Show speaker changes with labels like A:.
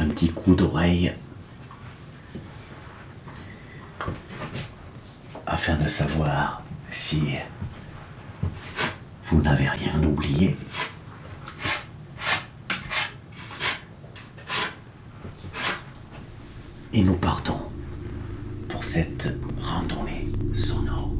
A: un petit coup d'oreille afin de savoir si vous n'avez rien oublié. Et nous partons pour cette randonnée sonore.